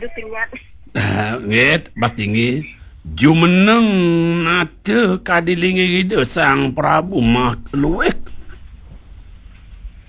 Aduh kenyat. Nget batingi jumeneng nate kadilingi ide sang Prabu mah luwek